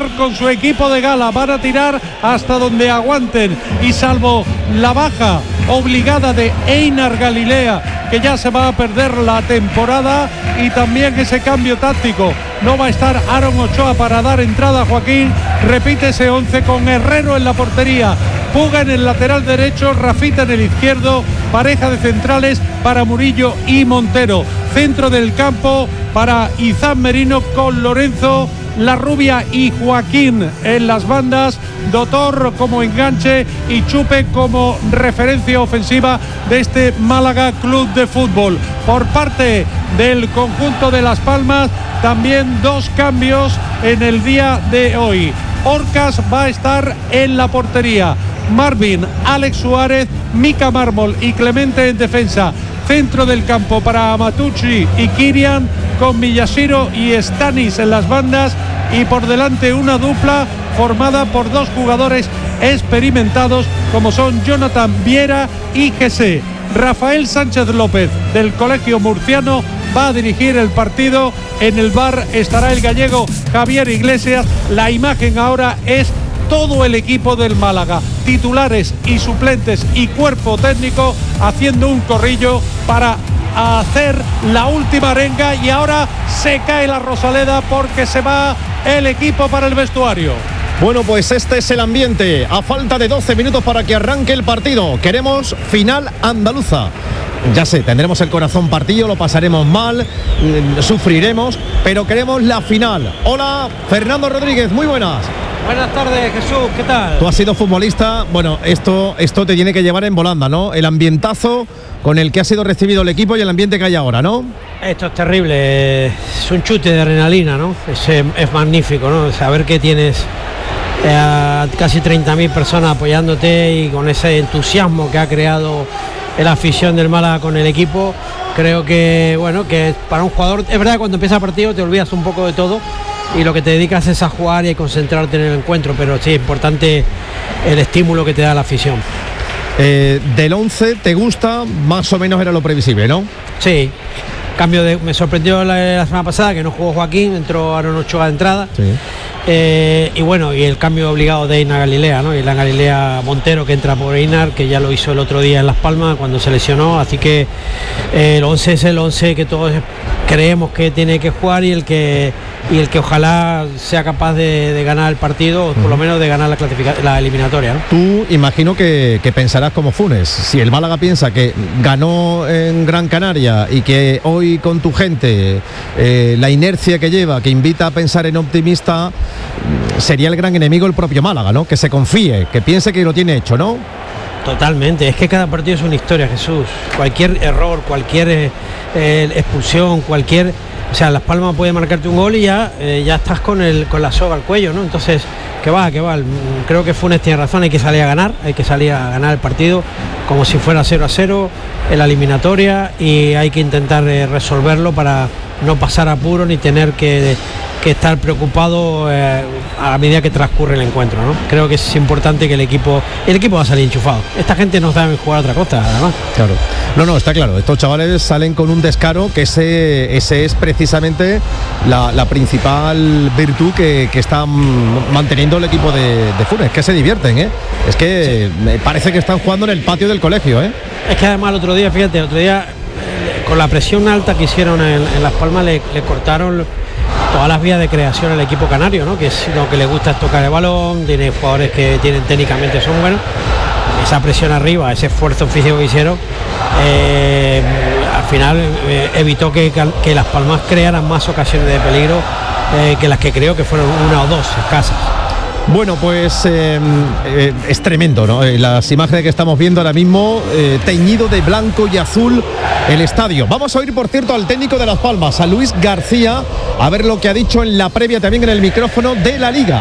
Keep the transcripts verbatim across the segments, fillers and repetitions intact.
con su equipo de gala, van a tirar hasta donde aguanten y salvo la baja obligada de Einar Galilea, que ya se va a perder la temporada, y también ese cambio táctico, no va a estar Aaron Ochoa para dar entrada a Joaquín. Repite ese once con Herrero en la portería, Puga en el lateral derecho, Rafita en el izquierdo, pareja de centrales para Murillo y Montero, centro del campo para Izan Merino con Lorenzo, La Rubia y Joaquín en las bandas, Dotor como enganche y Chupe como referencia ofensiva de este Málaga Club de Fútbol. Por parte del conjunto de Las Palmas, también dos cambios en el día de hoy. Orcas va a estar en la portería, Marvin, Alex Suárez, Mika Mármol y Clemente en defensa. Centro del campo para Amatucci y Kirian, con Miyashiro y Stanis en las bandas, y por delante una dupla formada por dos jugadores experimentados como son Jonathan Viera y Jesse. Rafael Sánchez López, del Colegio Murciano, va a dirigir el partido. En el V A R estará el gallego Javier Iglesias. La imagen ahora es todo el equipo del Málaga, titulares y suplentes y cuerpo técnico, haciendo un corrillo para hacer la última arenga, y ahora se cae la Rosaleda porque se va el equipo para el vestuario. Bueno, pues este es el ambiente a falta de doce minutos para que arranque el partido. Queremos final andaluza. Ya sé, tendremos el corazón partido, lo pasaremos mal, sufriremos, pero queremos la final. Hola, Fernando Rodríguez, muy buenas. Buenas tardes, Jesús, ¿qué tal? Tú has sido futbolista, bueno, esto, esto te tiene que llevar en volanda, ¿no? El ambientazo con el que ha sido recibido el equipo y el ambiente que hay ahora, ¿no? Esto es terrible, es un chute de adrenalina, ¿no? Es, es magnífico, ¿no? Saber que tienes eh, a casi treinta mil personas apoyándote y con ese entusiasmo que ha creado la afición del Málaga con el equipo. Creo que, bueno, que para un jugador, es verdad que cuando empieza el partido te olvidas un poco de todo y lo que te dedicas es a jugar y a concentrarte en el encuentro, pero sí es importante el estímulo que te da la afición. Eh, del once, ¿te gusta? Más o menos era lo previsible, ¿no? Sí, cambio de, me sorprendió la, la semana pasada que no jugó Joaquín, entró Aaron Ochoa de entrada. Sí. Eh, y bueno, y el cambio obligado de Einar Galilea, ¿no? Y la Galilea Montero, que entra por Einar, que ya lo hizo el otro día en Las Palmas cuando se lesionó, así que eh, el once es el once que todos creemos que tiene que jugar y el que y el que ojalá sea capaz de, de ganar el partido, o por lo menos de ganar la, la eliminatoria, ¿no? Tú imagino que, que pensarás como Funes, si el Málaga piensa que ganó en Gran Canaria y que hoy con tu gente eh, la inercia que lleva, que invita a pensar en optimista, sería el gran enemigo el propio Málaga, ¿no? Que se confíe, que piense que lo tiene hecho, ¿no? Totalmente, es que cada partido es una historia, Jesús. Cualquier error, cualquier eh, eh, expulsión, cualquier... O sea, Las Palmas puede marcarte un gol y ya, eh, ya estás con, el, con la soga al cuello, ¿no? Entonces, que va, que va. Creo que Funes tiene razón, hay que salir a ganar, hay que salir a ganar el partido como si fuera cero a cero en la eliminatoria, y hay que intentar eh, resolverlo para no pasar apuro ni tener que, que estar preocupado eh, a medida que transcurre el encuentro, ¿no? Creo que es importante que el equipo el equipo va a salir enchufado. Esta gente no sabe jugar otra cosa, además. Claro. No, no, está claro. Estos chavales salen con un descaro que ese, ese es precisamente la, la principal virtud que, que está manteniendo el equipo de, de Funes, que se divierten, ¿eh? Es que sí. Me parece que están jugando en el patio del colegio, ¿eh? Es que además el otro día, fíjate, el otro día con la presión alta que hicieron en, en Las Palmas le, le cortaron todas las vías de creación al equipo canario, ¿no? Que es lo que le gusta es tocar el balón, tiene jugadores que tienen técnicamente son buenos. Esa presión arriba, ese esfuerzo físico que hicieron, eh, al final eh, evitó que, que Las Palmas crearan más ocasiones de peligro eh, que las que creo que fueron una o dos escasas. Bueno, pues eh, eh, es tremendo, ¿no? Eh, las imágenes que estamos viendo ahora mismo, eh, teñido de blanco y azul el estadio. Vamos a oír, por cierto, al técnico de Las Palmas, a Luis García, a ver lo que ha dicho en la previa también en el micrófono de la Liga.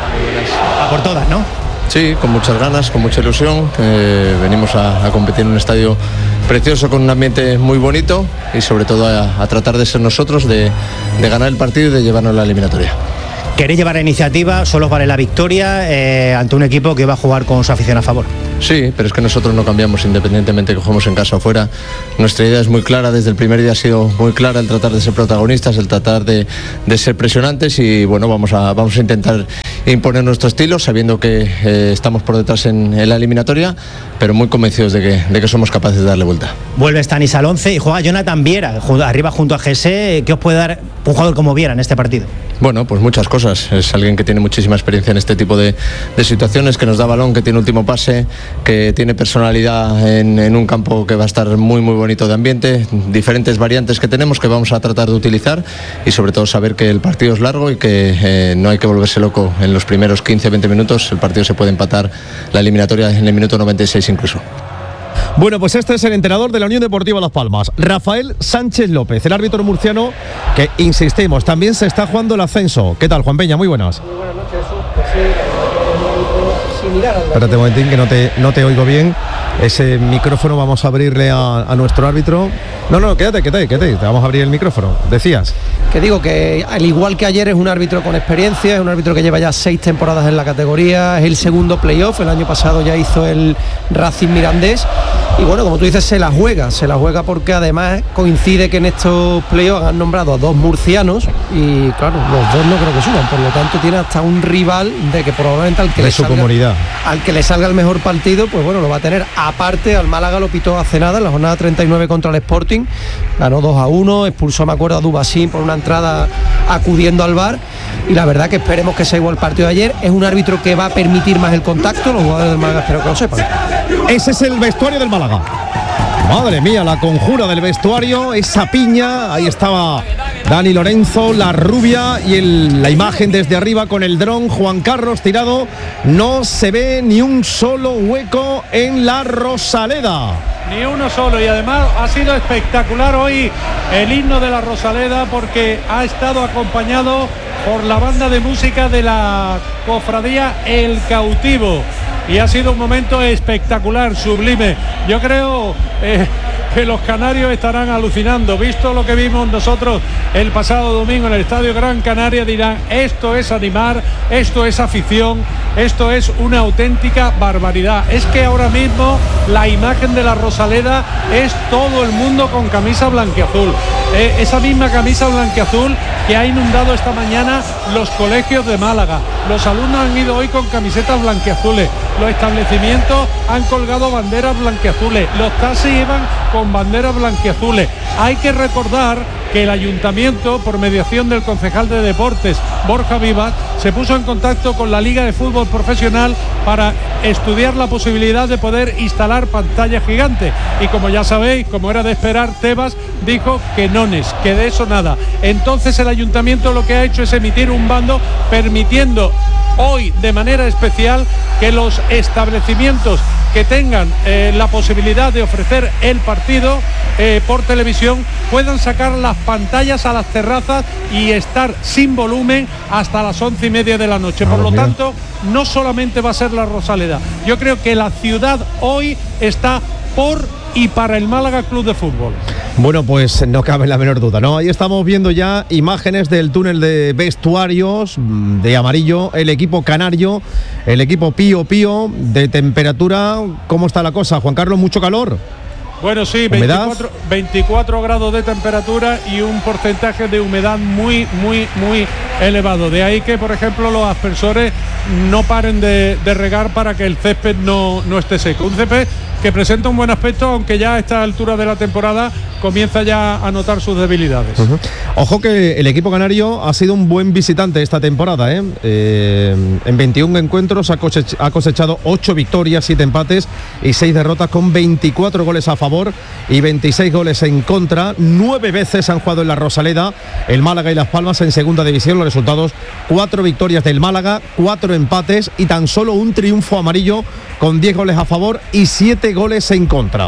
A por todas, ¿no? Sí, con muchas ganas, con mucha ilusión. Eh, venimos a, a competir en un estadio precioso, con un ambiente muy bonito y sobre todo a, a tratar de ser nosotros, de, de ganar el partido y de llevarnos a la eliminatoria. ¿Queréis llevar la iniciativa? Solo vale la victoria eh, ante un equipo que va a jugar con su afición a favor. Sí, pero es que nosotros no cambiamos independientemente que juguemos en casa o fuera. Nuestra idea es muy clara, desde el primer día ha sido muy clara, el tratar de ser protagonistas, el tratar de, de ser presionantes, y bueno, vamos a, vamos a intentar imponer nuestro estilo, sabiendo que eh, estamos por detrás en, en la eliminatoria, pero muy convencidos de que, de que somos capaces de darle vuelta. Vuelve Stanis al once y juega Jonathan Viera, arriba junto a Jesse. ¿Qué os puede dar un jugador como Viera en este partido? Bueno, pues muchas cosas. Es alguien que tiene muchísima experiencia en este tipo de, de situaciones, que nos da balón, que tiene último pase, que tiene personalidad en, en un campo que va a estar muy muy bonito de ambiente, diferentes variantes que tenemos que vamos a tratar de utilizar y sobre todo saber que el partido es largo y que eh, no hay que volverse loco en los primeros quince a veinte minutos. El partido se puede empatar, la eliminatoria en el minuto noventa y seis incluso. Bueno, pues este es el entrenador de la Unión Deportiva Las Palmas, Rafael Sánchez López, el árbitro murciano que, insistimos, también se está jugando el ascenso. ¿Qué tal, Juan Peña? Muy buenas. Muy buenas noches, Jesús. Pues sí, sin mirar al Espérate un momentín que no te, no te oigo bien. Ese micrófono vamos a abrirle a, a nuestro árbitro. No, no, quédate, quédate, quédate, te vamos a abrir el micrófono. Decías. Que digo que al igual que ayer es un árbitro con experiencia, es un árbitro que lleva ya seis temporadas en la categoría, es el segundo playoff, el año pasado ya hizo el Racing Mirandés y bueno, como tú dices, se la juega, se la juega porque además coincide que en estos playoffs han nombrado a dos murcianos y claro, los dos no creo que suban, por lo tanto tiene hasta un rival de que probablemente al que, de le, su salga, comunidad. al que le salga el mejor partido, pues bueno, lo va a tener. Aparte, al Málaga lo pitó hace nada, en la jornada treinta y nueve contra el Sporting, ganó dos a uno, expulsó, me acuerdo, a Dubasín por una entrada acudiendo al V A R y la verdad que esperemos que sea igual el partido de ayer. Es un árbitro que va a permitir más el contacto, los jugadores del Málaga espero que lo sepan. Ese es el vestuario del Málaga. Madre mía, la conjura del vestuario, esa piña, ahí estaba Dani Lorenzo, la rubia y el, la imagen desde arriba con el dron, Juan Carlos tirado, no se ve ni un solo hueco en la Rosaleda. Ni uno solo, y además ha sido espectacular hoy el himno de la Rosaleda porque ha estado acompañado por la banda de música de la cofradía El Cautivo y ha sido un momento espectacular, sublime. Yo creo eh, que los canarios estarán alucinando, visto lo que vimos nosotros el pasado domingo en el Estadio Gran Canaria, dirán, esto es animar, esto es afición, esto es una auténtica barbaridad. Es que ahora mismo la imagen de la Rosaleda es todo el mundo con camisa blanquiazul, eh, esa misma camisa blanquiazul que ha inundado esta mañana los colegios de Málaga. Los alumnos han ido hoy con camisetas blanquiazules, los establecimientos han colgado banderas blanquiazules, los taxis iban con banderas blanquiazules. Hay que recordar que el ayuntamiento, por mediación del concejal de deportes Borja Vivas, se puso en contacto con la Liga de Fútbol Profesional para estudiar la posibilidad de poder instalar pantallas gigantes y como ya sabéis, como era de esperar, Tebas dijo que nones, que de eso nada. Entonces el ayuntamiento lo que ha hecho es emitir un bando permitiendo hoy de manera especial que los establecimientos que tengan eh, la posibilidad de ofrecer el partido eh, por televisión puedan sacar las pantallas a las terrazas y estar sin volumen hasta las once y media de la noche. Por lo tanto, no solamente va a ser la Rosaleda, yo creo que la ciudad hoy está por y para el Málaga Club de Fútbol. Bueno, pues no cabe la menor duda, ¿no? Ahí estamos viendo ya imágenes del túnel de vestuarios de amarillo, el equipo canario, el equipo Pío Pío, de temperatura, ¿cómo está la cosa? Juan Carlos, ¿mucho calor? Bueno, sí, veinticuatro, veinticuatro grados de temperatura y un porcentaje de humedad muy, muy, muy elevado. De ahí que, por ejemplo, los aspersores no paren de, de regar para que el césped no, no esté seco. Un césped que presenta un buen aspecto, aunque ya a esta altura de la temporada comienza ya a notar sus debilidades. Uh-huh. Ojo que el equipo canario ha sido un buen visitante esta temporada, ¿eh? Eh, en veintiún encuentros ha, cosech- ha cosechado ocho victorias, siete empates y seis derrotas con veinticuatro goles a favor y veintiséis goles en contra. Nueve veces han jugado en la Rosaleda el Málaga y Las Palmas en segunda división. Los resultados: cuatro victorias del Málaga, cuatro empates y tan solo un triunfo amarillo con diez goles a favor y siete goles en contra.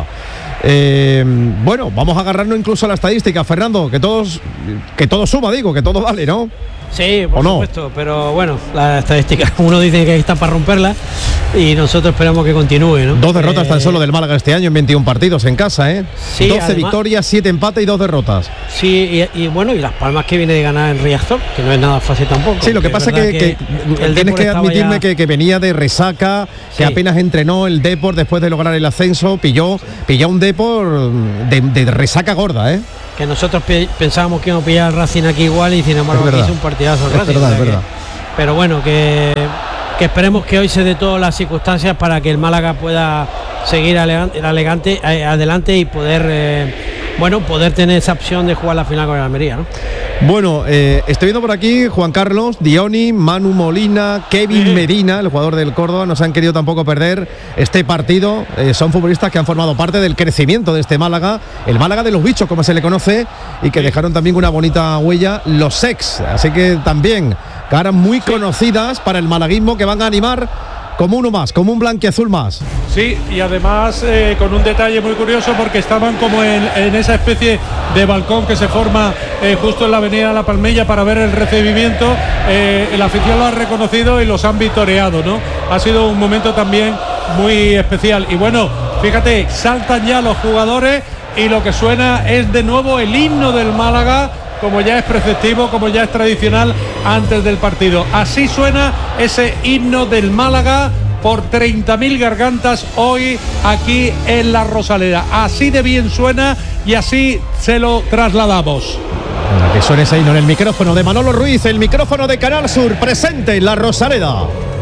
Eh, bueno, vamos a agarrarnos incluso a la estadística, Fernando, que todos que todo suma, digo, que todo vale, ¿no? Sí, por supuesto, pero bueno, la estadística, uno dice que está para romperla y nosotros esperamos que continúe, ¿no? Dos derrotas eh... tan solo del Málaga este año en veintiún partidos en casa, ¿eh? Sí, doce además, victorias, siete empates y dos derrotas. Sí, y, y bueno, y Las Palmas que viene de ganar en Riazor, que no es nada fácil tampoco. Sí, lo que pasa es que, que, que tienes que admitirme ya... que, que venía de resaca, sí. que apenas entrenó el Depor después de lograr el ascenso, pilló, pilló un Depor de, de resaca gorda, ¿eh? Que nosotros p- pensábamos que íbamos a pillar al Racing aquí igual y sin embargo aquí es un partidazo el Racing. Es verdad, es verdad. Que, pero bueno, que que esperemos que hoy se dé todas las circunstancias para que el Málaga pueda seguir elegante, adelante y poder eh, bueno, poder tener esa opción de jugar la final con el Almería, ¿no? Bueno, eh, estoy viendo por aquí Juan Carlos, Dioni, Manu Molina, Kevin Medina, el jugador del Córdoba, no se han querido tampoco perder este partido. Eh, son futbolistas que han formado parte del crecimiento de este Málaga, el Málaga de los bichos, como se le conoce, y que dejaron también una bonita huella, los ex. Así que también caras muy conocidas para el malaguismo que van a animar como uno más, como un blanquiazul más. Sí, y además eh, con un detalle muy curioso, porque estaban como en, en esa especie de balcón que se forma eh, justo en la avenida La Palmilla para ver el recibimiento. Eh, el afición lo ha reconocido y los han vitoreado, ¿no? Ha sido un momento también muy especial. Y bueno, fíjate, saltan ya los jugadores y lo que suena es de nuevo el himno del Málaga, como ya es preceptivo, como ya es tradicional antes del partido. Así suena ese himno del Málaga por treinta mil gargantas hoy aquí en la Rosaleda. Así de bien suena y así se lo trasladamos. Que suene ese himno en el micrófono de Manolo Ruiz, el micrófono de Canal Sur, presente en la Rosaleda.